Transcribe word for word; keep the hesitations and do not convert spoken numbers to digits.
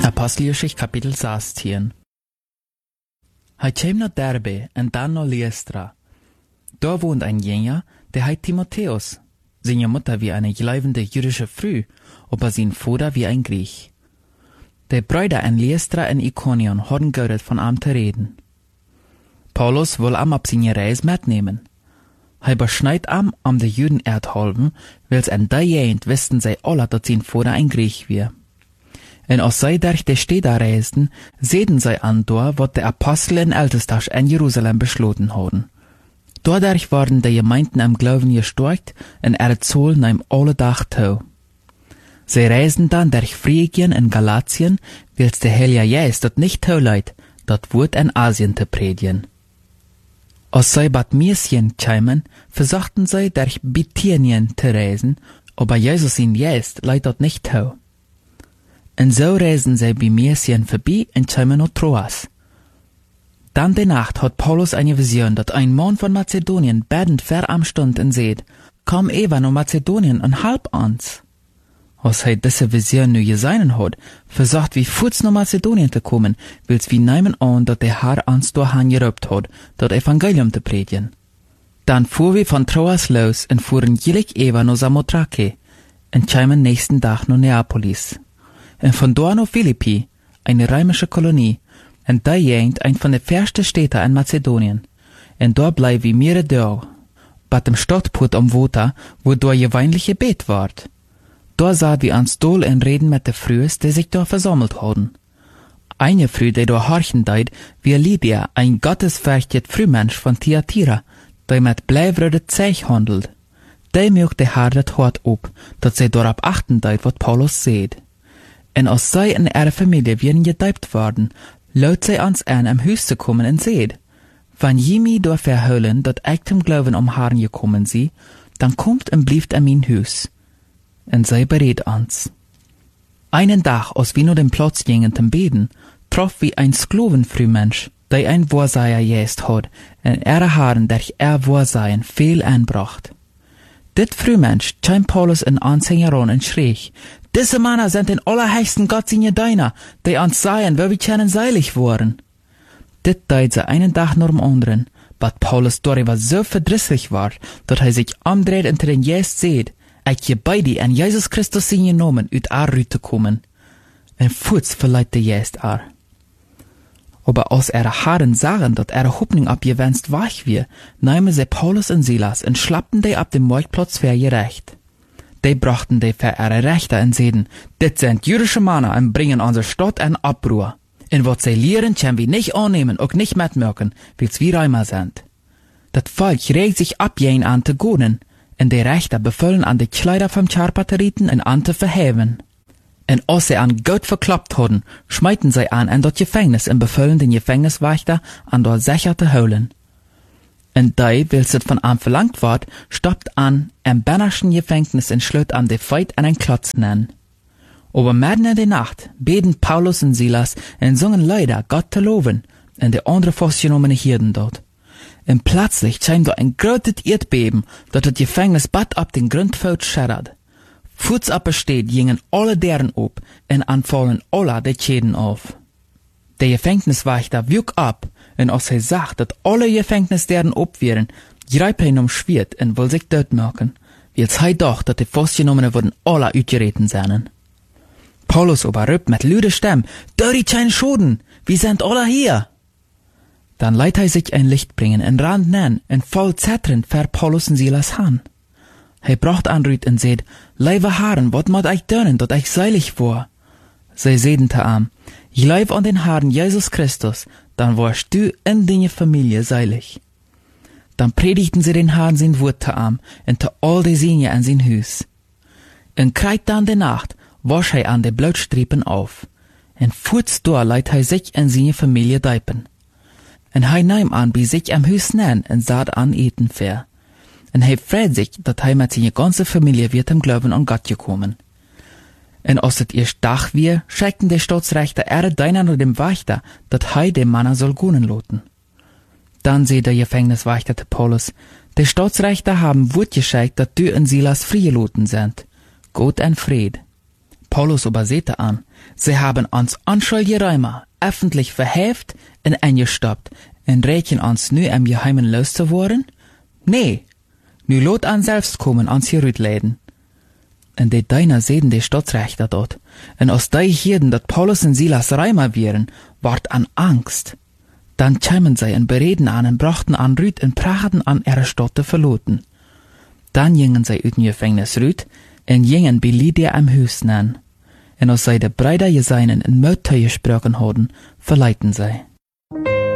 Apostelgeschichte kapitel zestien. Hij kwam naar Derbe en dan naar Lystra. Daar woont ein Jenger, der heißt Timotheus. Seine Mutter wie eine gläubige jüdische Frau, aber sein Vater wie ein Griech. Die Brüder in Lystra und Ikonion hadden gehört von ihm zu reden. Paulus will ihm auf seine Reise mitnehmen. Hij beschneidt ihm, um die Juden erdhalben, weil in der Gegend wisten sie alle, dass sein Vater ein Griech war. En als zij durch die Städte reisten, sehen sie an dort, was die Apostel in Ältestach in Jerusalem beschlossen hadden. Dadurch waren die Gemeinden am Glauben gestärkt und ihre Zahl nahm alle Tag zu. Sie reisten dann durch Phrygien und Galatien, weil der Heilige Geist dort nicht zulässt, das Wort in Asien zu predigen. Als sie Bad Mysien kamen, versuchten sie durch Bithynien zu reisen, aber Jesus in Geist leidt dort nicht zu. Und so reisen sie bei Mysien vorbei und kamen nach Troas. Dann die Nacht hat Paulus eine Vision, dass ein Mann von Mazedonien betend vor am stund und seht, komm Eva nach Mazedonien und halb uns. Als er diese Vision nu gesehen hat, versucht wie furz nach Mazedonien zu kommen, wills wie nehmen an, dass der Herr uns dahin geraubt hat, das Evangelium zu predigen. Dann fuhr wir von Troas los und fuhren jelig Eva nach Samothrake und kamen nächsten Tag nach Neapolis. Und von dort nach Philippi, eine römische Kolonie, und da jent ein von den ersten Städten in Mazedonien. Und dort bleiben wir mehrere Tage, bei dem Stadtport am Water, wo dort gewöhnliche Gebet ward. Da sahen wir uns doll und reden mit den Frühs, die sich dort versammelt hatten. Eine Früh, die dort horchen deid, wie Lydia, ein gottesfürchtet Frühmensch von Thyatira, die mit bleibwürde Zeich handelt. Die mögt der Herr das Hort ab, dass sie darauf achten deid, was Paulus seht. Und als sie in ihrer Familie werden gedeibt worden, laut sie uns an, am Haus zu kommen und seht, wenn je mich dort verhüllen, dat ich zum Glauben am Herrn gekommen sie, dann kommt und blieft an mein Haus. Und sie berät uns. Einen Tag, als wir nur den Platz gingen zum Beten, troff wie ein Sklavenfrühmensch, der ein Wahrsager jest hat, und ihre Haaren durch ihr Wahrsagen viel einbracht. Dit Frühmensch kam Paulus in Anhänger an und schrie, diese Männer sind den allerheiligsten Gott seine Diener, die uns seien, wo wir können seilig waren. Dit deut sie einen Tag nach dem anderen, but Paulus darüber so verdrießlich war, dass er sich umdreht und den Geist seht, ich gebeide die an Jesus Christus seine Namen uit ar Rüte kommen. Und furz verleiht der Geist ar. Aber als ihre Haaren sahen, dass ihre Hoffnung abgewenst weich wir, nahmen sie Paulus und Silas und schlappten die ab dem Marktplatz für ihr Recht. Die brachten die für ihre Rechte und seiden, dit sind jüdische Männer und bringen unsere Stadt in Abruhr. Und was sie lehren, können wir nicht annehmen und nicht mitmerken, weil's wir Römer sind. Das Volk regt sich ab jen an zu gonen, und die Rechter befüllen an die Kleider vom Charpateriten und an zu verheben. Und als sie an Gott verklappt hadden, schmeiten sie an in das Gefängnis und befüllen den Gefängniswächter an dort sicher zu holen. Und die, wills es von ihm verlangt ward, stoppt an, im Bannerschen Gefängnis und schlüt an die Feit an ein Klotz nennen. Aber mitten in der Nacht beten Paulus und Silas und sungen Lieder, Gott zu loben, und die andere festgenommene Hirten dort. Und plötzlich scheint da ein großes Erdbeben, dat das Gefängnis bad ab den Grundfeld schädert. Fuß absteht, gingen alle deren ab, und anfallen alle die Schäden auf. Der Gefängniswächter wüg ab, und als er sagt, dass alle Gefängnisderen ab wären, greift er ihn um Schwert und will sich dort machen, weil's er doch, dass die Festgenommenen würden alle uitgereten sein. Paulus aber rübt mit lüde Stimme, Dörri kein Schoden, wir sind alle hier. Dann leiht er sich ein Licht bringen und rannt nen und voll zetternd vor Paulus und Silas han. Er bracht anrüht und seht, Leibe Haaren, wat mat ich dönen, dat ich seilig war. Sie sehen te am, ich leib an den Haaren Jesus Christus, dann warst du in deine Familie seilig. Dann predigten sie den Haaren sein Wort te am, und te all die Sinje an sein Hus. Und kreit dann de Nacht, wasch er an de Blutstriepen auf, und furz da leiht er sich in seine Familie deipen. Und er nahm an bei sich am Hus nen und saht an eten fair. Und er freut sich, dass er mit seiner ganzen Familie wird im Glauben an Gott gekommen. Und als es erst Dach wir, schickten die Staatsrechter ihre Diener nur dem Wächter, dass er dem Mann soll gehen loten. Dann sieht der Gefängniswächter zu Paulus, die Staatsrechter haben Wort geschickt, dass du und Silas freigelassen sind. Gott und Fried. Paulus übersete an. Sie haben uns anschuldige Räumer öffentlich verheft und eingestoppt und rächen uns nu am Geheimen loszuworden? Nee, nu lot an selbst kommen ans Jerutläden. Und die Deiner sehen die Staatsrechter dort. Und aus die hierden, dat Paulus und Silas Räumer wären, ward an Angst. Dann kämen sie und bereden an und brachten an Rüd und prachten an ihre Stadt zu verloten. Dann gingen sie ut in Gefängnis Rüd und gingen bei Lydia am Hüsten an. Und als sie die Brüder Jeseinen in Mörder gesprochen hatten, verleiten sie.